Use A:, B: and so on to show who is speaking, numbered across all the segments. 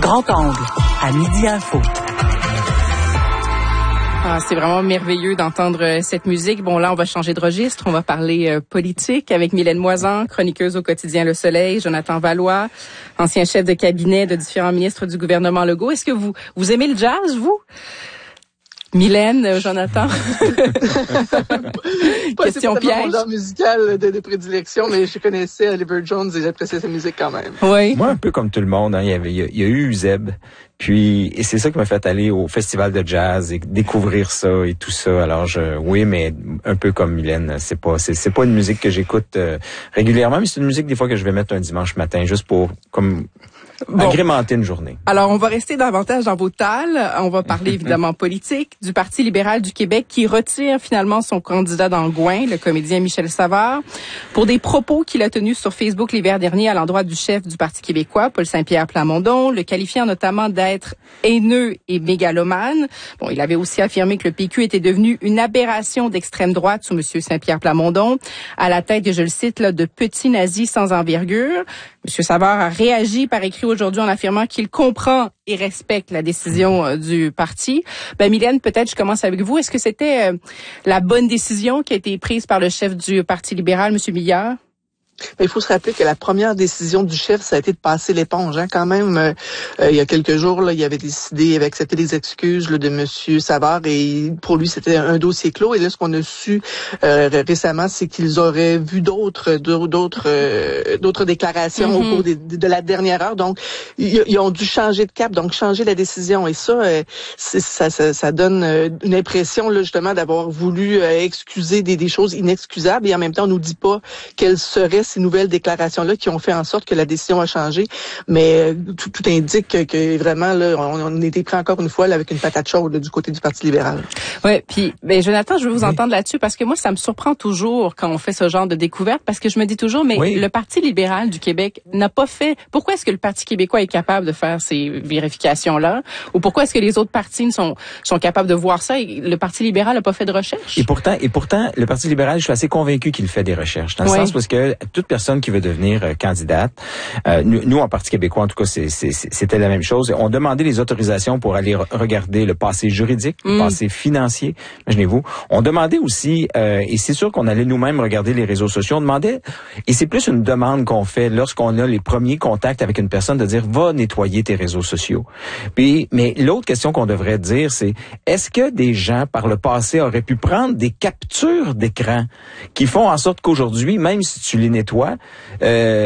A: Grand angle, à Midi Info.
B: C'est vraiment merveilleux d'entendre cette musique. Bon, là, on va changer de registre. On va parler politique avec Mylène Moisan, chroniqueuse au quotidien Le Soleil, Jonathan Vallois, ancien chef de cabinet de différents ministres du gouvernement Legault. Est-ce que vous aimez le jazz, vous? Mylène, Jonathan.
C: Question piège. C'est mon genre musical de prédilection, mais je connaissais Oliver Jones et j'appréciais sa musique quand même.
B: Oui.
D: Moi, un peu comme tout le monde, hein, il y a eu Zeb, et c'est ça qui m'a fait aller au festival de jazz et découvrir ça et tout ça. Alors oui, mais un peu comme Mylène, c'est pas une musique que j'écoute régulièrement, mais c'est une musique des fois que je vais mettre un dimanche matin juste pour agrémenter une journée.
B: Alors, on va rester davantage dans vos tales. On va parler évidemment politique du Parti libéral du Québec qui retire finalement son candidat dans le Gouin, le comédien Michel Savard, pour des propos qu'il a tenus sur Facebook l'hiver dernier à l'endroit du chef du Parti québécois, Paul Saint-Pierre Plamondon, le qualifiant notamment d'être haineux et mégalomane. Bon, il avait aussi affirmé que le PQ était devenu une aberration d'extrême droite sous M. Saint-Pierre Plamondon, à la tête, je le cite, là, de petits nazis sans envergure. M. Savard a réagi par écrit aujourd'hui en affirmant qu'il comprend et respecte la décision du parti. Mylène, peut-être je commence avec vous. Est-ce que c'était la bonne décision qui a été prise par le chef du Parti libéral, M. Billard?
C: Il faut se rappeler que la première décision du chef, ça a été de passer l'éponge. Quand même, il y a quelques jours, là, il avait décidé, il avait accepté les excuses là, de M. Savard et pour lui, c'était un dossier clos. Et là, ce qu'on a su récemment, c'est qu'ils auraient vu d'autres déclarations au cours de la dernière heure. Donc, ils ont dû changer de cap, donc changer la décision. Et ça, ça donne une impression là, justement d'avoir voulu excuser des choses inexcusables. Et en même temps, on nous dit pas quelles seraient ces nouvelles déclarations-là qui ont fait en sorte que la décision a changé. Mais tout indique que vraiment, là, on était pris encore une fois là, avec une patate chaude là, du côté du Parti libéral.
B: Oui, puis Jonathan, je veux vous entendre là-dessus parce que moi, ça me surprend toujours quand on fait ce genre de découverte parce que je me dis toujours, mais le Parti libéral du Québec n'a pas fait... Pourquoi est-ce que le Parti québécois est capable de faire ces vérifications-là? Ou pourquoi est-ce que les autres partis sont capables de voir ça et le Parti libéral n'a pas fait de recherche?
D: Et pourtant, le Parti libéral, je suis assez convaincu qu'il fait des recherches. Dans le sens parce que toute personne qui veut devenir candidate, nous en Parti québécois, en tout cas, c'était la même chose. On demandait les autorisations pour aller regarder le passé juridique, le passé financier. Imaginez-vous. On demandait aussi, et c'est sûr qu'on allait nous-mêmes regarder les réseaux sociaux, on demandait, et c'est plus une demande qu'on fait lorsqu'on a les premiers contacts avec une personne, de dire, va nettoyer tes réseaux sociaux. Mais l'autre question qu'on devrait dire, c'est, est-ce que des gens, par le passé, auraient pu prendre des captures d'écran qui font en sorte qu'aujourd'hui, même si tu les nettoies, tu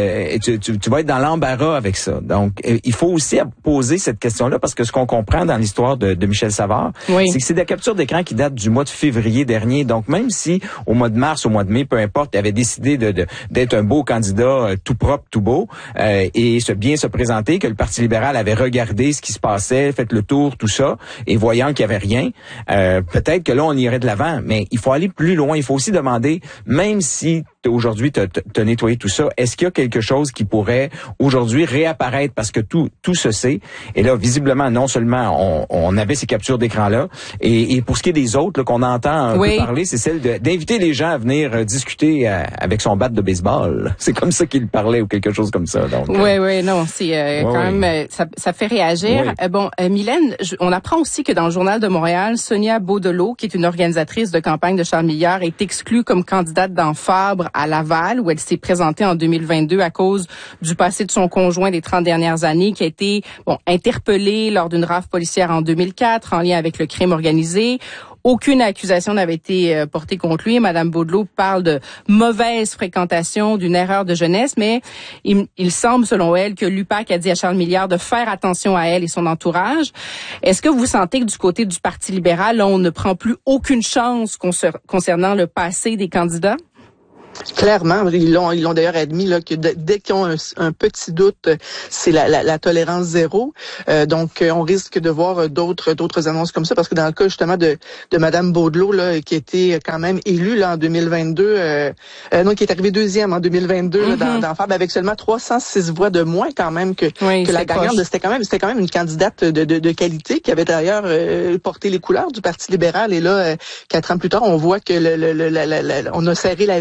D: vas être dans l'embarras avec ça. Donc, il faut aussi poser cette question-là parce que ce qu'on comprend dans l'histoire de Michel Savard, c'est que c'est des captures d'écran qui datent du mois de février dernier. Donc, même si au mois de mars, au mois de mai, peu importe, il avait décidé d'être un beau candidat tout propre, tout beau, et bien se présenter, que le Parti libéral avait regardé ce qui se passait, fait le tour, tout ça, et voyant qu'il n'y avait rien, peut-être que là, on irait de l'avant. Mais il faut aller plus loin. Il faut aussi demander, même si aujourd'hui t'as nettoyé tout ça, est-ce qu'il y a quelque chose qui pourrait aujourd'hui réapparaître parce que tout se sait? Et là, visiblement, non seulement on avait ces captures d'écran-là, et pour ce qui est des autres là, qu'on entend un peu parler, c'est celle d'inviter les gens à venir discuter avec son bat de baseball. C'est comme ça qu'il parlait ou quelque chose comme ça. Donc,
B: non, c'est quand même, ça fait réagir. Mylène, on apprend aussi que dans le Journal de Montréal, Sonia Beaudelot, qui est une organisatrice de campagne de Charles Milliard, est exclue comme candidate dans Fabre à Laval, où elle s'est présentée en 2022 à cause du passé de son conjoint des 30 dernières années, qui a été interpellé lors d'une rafle policière en 2004 en lien avec le crime organisé. Aucune accusation n'avait été portée contre lui. Madame Beaudelot parle de mauvaise fréquentation, d'une erreur de jeunesse, mais il semble, selon elle, que l'UPAC a dit à Charles Milliard de faire attention à elle et son entourage. Est-ce que vous sentez que du côté du Parti libéral, là, on ne prend plus aucune chance concernant le passé des candidats?
C: Clairement, ils l'ont d'ailleurs admis là que dès qu'ils ont un petit doute, c'est la tolérance zéro. Donc on risque de voir d'autres annonces comme ça parce que dans le cas justement de Madame Beaudelot là qui était quand même élue là en 2022, qui est arrivée deuxième en 2022 là, dans Fab avec seulement 306 voix de moins quand même que la gagnante. C'était quand même une candidate de qualité qui avait d'ailleurs porté les couleurs du Parti libéral et là 4 ans plus tard on voit que on a serré la vis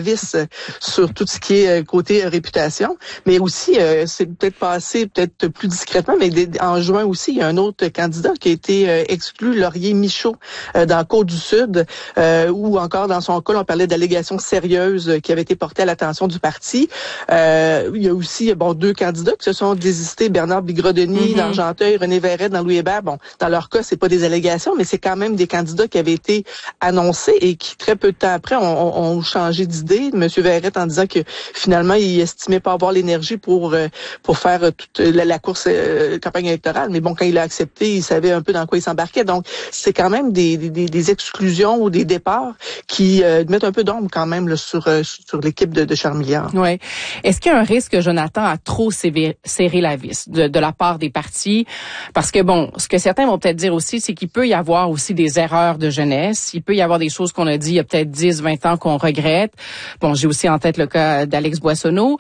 C: sur tout ce qui est côté réputation. Mais aussi, c'est peut-être passé peut-être plus discrètement, mais en juin aussi, il y a un autre candidat qui a été exclu, Laurier Michaud, dans la Côte-du-Sud, ou encore dans son cas, on parlait d'allégations sérieuses qui avaient été portées à l'attention du parti. Il y a aussi deux candidats qui se sont désistés, Bernard Bigrodeny d'Argenteuil, René Verret dans Louis Hébert. Bon, dans leur cas, c'est pas des allégations, mais c'est quand même des candidats qui avaient été annoncés et qui, très peu de temps après, ont changé d'idée. Monsieur Verret en disant que finalement, il estimait pas avoir l'énergie pour faire toute la course campagne électorale. Mais bon, quand il a accepté, il savait un peu dans quoi il s'embarquait. Donc, c'est quand même des exclusions ou des départs qui mettent un peu d'ombre quand même là, sur l'équipe de Charles Milliard.
B: Ouais. Est-ce qu'il y a un risque, Jonathan, à trop serrer la vis de la part des partis? Parce que bon, ce que certains vont peut-être dire aussi, c'est qu'il peut y avoir aussi des erreurs de jeunesse. Il peut y avoir des choses qu'on a dit il y a peut-être 10, 20 ans qu'on regrette. Bon, j'ai aussi en tête le cas d'Alex Boissonneau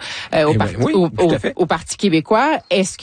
B: au Parti québécois. Est-ce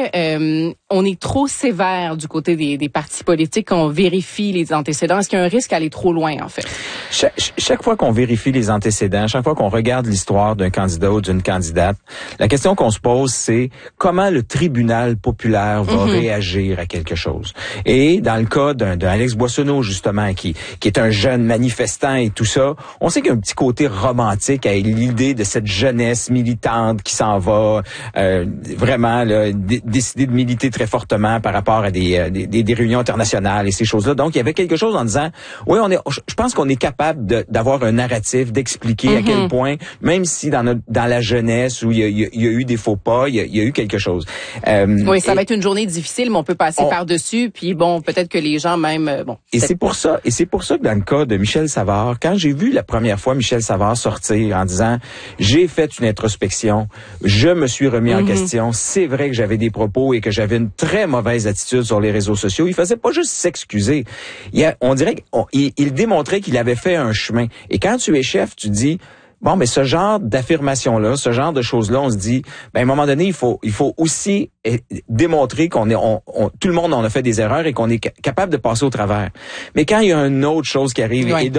B: que on est trop sévère du côté des partis politiques quand on vérifie les antécédents? Est-ce qu'il y a un risque à aller trop loin, en fait?
D: Chaque fois qu'on vérifie les antécédents, chaque fois qu'on regarde l'histoire d'un candidat ou d'une candidate, la question qu'on se pose, c'est comment le tribunal populaire va réagir à quelque chose. Et dans le cas d'un Alex Boissonneau, justement, qui est un jeune manifestant et tout ça, on sait qu'il y a un petit côté romantique à l'idée de cette jeunesse militante qui s'en va vraiment là, décider de militer très fortement par rapport à des réunions internationales et ces choses-là. Donc, il y avait quelque chose en disant, oui, je pense qu'on est capable d'avoir un narratif, d'expliquer à quel point, même si dans la jeunesse où il y a eu des faux pas, il y a eu quelque chose.
B: Oui, ça va être une journée difficile, mais on peut passer par-dessus, puis bon, peut-être que les gens même,
D: Et c'est pour ça que dans le cas de Michel Savard, quand j'ai vu la première fois Michel Savard sortir en disant, j'ai fait une introspection, je me suis remis en question, c'est vrai que j'avais des propos et que j'avais une très mauvaise attitude sur les réseaux sociaux, il faisait pas juste s'excuser. On dirait qu'il démontrait qu'il avait fait un chemin. Et quand tu es chef, tu dis, bon, mais ce genre d'affirmation-là, ce genre de choses-là, on se dit, à un moment donné, il faut aussi démontrer tout le monde en a fait des erreurs et qu'on est capable de passer au travers. Mais quand il y a une autre chose qui arrive, et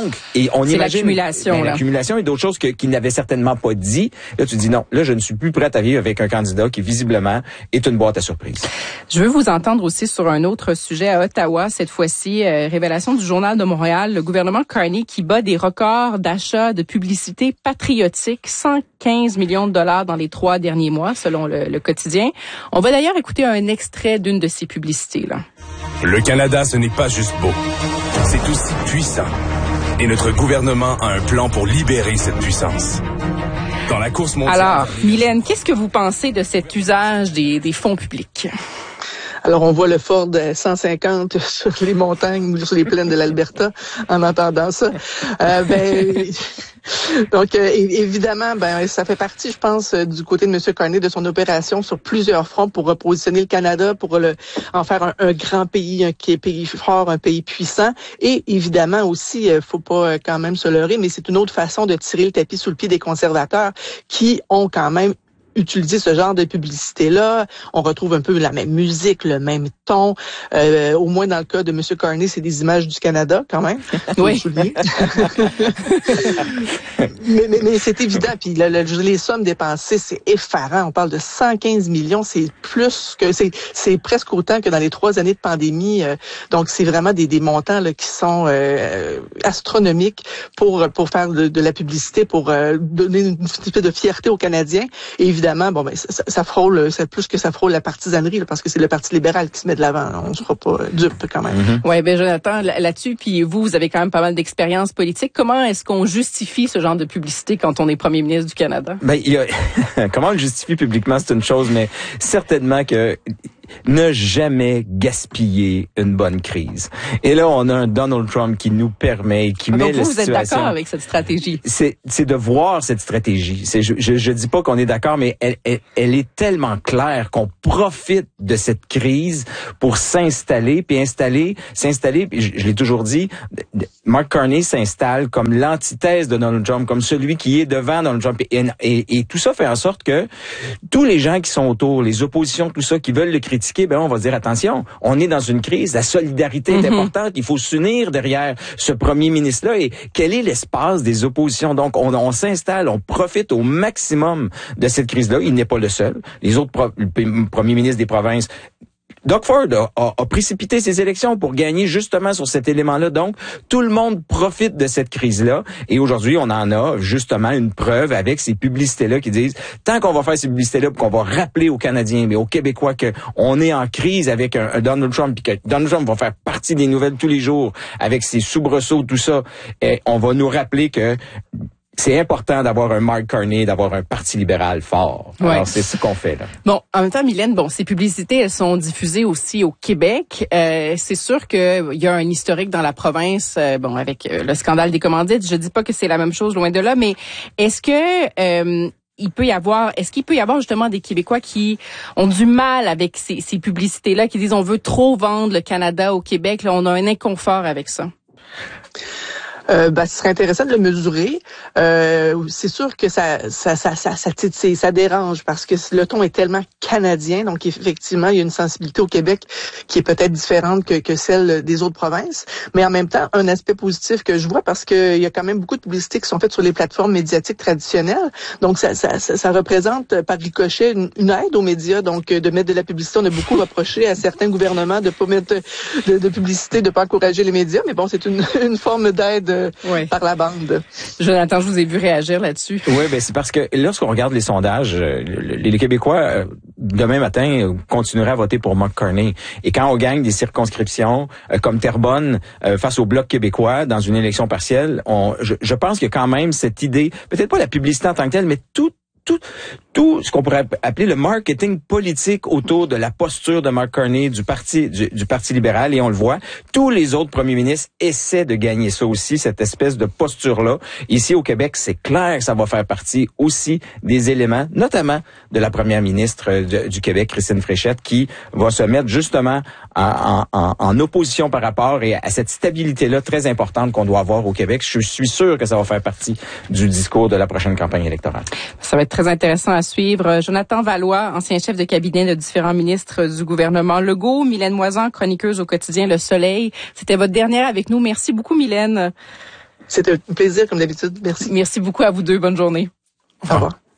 D: on imagine l'accumulation et d'autres choses qu'il n'avait certainement pas dit, là tu dis non, là je ne suis plus prête à vivre avec un candidat qui visiblement est une boîte à surprise.
B: Je veux vous entendre aussi sur un autre sujet à Ottawa, cette fois-ci, révélation du Journal de Montréal, le gouvernement Carney qui bat des records d'achat de publicité patriotique, 115 millions de dollars dans les 3 derniers mois, selon le quotidien. On va d'ailleurs écouter un extrait d'une de ces publicités-là.
E: Le Canada, ce n'est pas juste beau. C'est aussi puissant. Et notre gouvernement a un plan pour libérer cette puissance. Dans la course mondiale...
B: Alors, Mylène, qu'est-ce que vous pensez de cet usage des fonds publics?
C: Alors, on voit le Ford 150 sur les montagnes ou sur les plaines de l'Alberta en entendant ça. Donc, évidemment, ça fait partie, je pense, du côté de M. Carney, de son opération sur plusieurs fronts pour repositionner le Canada, pour en faire un grand pays, un pays fort, un pays puissant. Et évidemment aussi, faut pas quand même se leurrer, mais c'est une autre façon de tirer le tapis sous le pied des conservateurs qui ont quand même utiliser ce genre de publicité-là. On retrouve un peu la même musique, le même ton. Au moins dans le cas de M. Carney, c'est des images du Canada quand même.
B: Oui.
C: mais c'est évident. Puis les sommes dépensées, c'est effarant. On parle de 115 millions. C'est plus que c'est presque autant que dans les 3 années de pandémie. Donc c'est vraiment des montants là, qui sont astronomiques pour faire de la publicité, pour donner une espèce de fierté aux Canadiens. Et évidemment, ça frôle, c'est plus que ça frôle la partisanerie, là, parce que c'est le Parti libéral qui se met de l'avant. On ne sera pas dupe quand même.
B: Oui, Jonathan, là-dessus, puis vous avez quand même pas mal d'expérience politique. Comment est-ce qu'on justifie ce genre de publicité quand on est premier ministre du Canada?
D: Comment on le justifie publiquement, c'est une chose, mais certainement que ne jamais gaspiller une bonne crise. Et là, on a un Donald Trump qui nous permet, qui met la situation...
B: Donc vous êtes d'accord avec cette stratégie?
D: C'est de voir cette stratégie. Je dis pas qu'on est d'accord, mais elle est tellement claire qu'on profite de cette crise pour s'installer, puis je l'ai toujours dit, Mark Carney s'installe comme l'antithèse de Donald Trump, comme celui qui est devant Donald Trump. Et tout ça fait en sorte que tous les gens qui sont autour, les oppositions, tout ça, qui veulent le critiquer, critiquer, on va dire attention, on est dans une crise, la solidarité est importante, il faut s'unir derrière ce premier ministre-là. Et quel est l'espace des oppositions? Donc, on s'installe, on profite au maximum de cette crise-là. Il n'est pas le seul. Les autres premiers ministres des provinces, Doug Ford a précipité ses élections pour gagner justement sur cet élément-là. Donc, tout le monde profite de cette crise-là. Et aujourd'hui, on en a justement une preuve avec ces publicités-là qui disent, tant qu'on va faire ces publicités-là, qu'on va rappeler aux Canadiens, mais aux Québécois qu'on est en crise avec un Donald Trump, puis que Donald Trump va faire partie des nouvelles tous les jours avec ses soubresauts, tout ça, et on va nous rappeler que c'est important d'avoir un Mark Carney, d'avoir un parti libéral fort. Ouais. Alors, c'est ce qu'on fait, là.
B: Bon, en même temps, Mylène, ces publicités, elles sont diffusées aussi au Québec. C'est sûr qu'il y a un historique dans la province, avec le scandale des commandites. Je dis pas que c'est la même chose, loin de là, mais est-ce qu'il peut y avoir justement des Québécois qui ont du mal avec ces publicités-là, qui disent on veut trop vendre le Canada au Québec, là, on a un inconfort avec ça?
C: Ce serait intéressant de le mesurer. C'est sûr que ça dérange parce que le ton est tellement canadien, donc effectivement, il y a une sensibilité au Québec qui est peut-être différente que celle des autres provinces. Mais en même temps, un aspect positif que je vois, parce que il y a quand même beaucoup de publicités qui sont faites sur les plateformes médiatiques traditionnelles. Donc ça représente par ricochet une aide aux médias. Donc de mettre de la publicité, on a beaucoup reproché à certains gouvernements de pas mettre de publicité, de pas encourager les médias. Mais bon, c'est une forme d'aide. Par la bande.
B: Jonathan, je vous ai vu réagir là-dessus.
D: Oui, c'est parce que lorsqu'on regarde les sondages, les Québécois, demain matin, continueraient à voter pour Mark Carney. Et quand on gagne des circonscriptions comme Terrebonne face au Bloc québécois dans une élection partielle, je pense qu'il y a quand même cette idée, peut-être pas la publicité en tant que telle, mais tout ce qu'on pourrait appeler le marketing politique autour de la posture de Mark Carney du Parti libéral, et on le voit, tous les autres premiers ministres essaient de gagner ça aussi, cette espèce de posture-là. Ici au Québec, c'est clair que ça va faire partie aussi des éléments, notamment de la première ministre du Québec, Christine Fréchette, qui va se mettre justement en opposition par rapport à cette stabilité-là très importante qu'on doit avoir au Québec. Je suis sûr que ça va faire partie du discours de la prochaine campagne électorale.
B: Ça va être très intéressant à suivre. Jonathan Valois, ancien chef de cabinet de différents ministres du gouvernement Legault. Mylène Moisan, chroniqueuse au quotidien Le Soleil. C'était votre dernière avec nous. Merci beaucoup, Mylène.
C: C'était un plaisir, comme d'habitude. Merci.
B: Merci beaucoup à vous deux. Bonne journée.
C: Au revoir.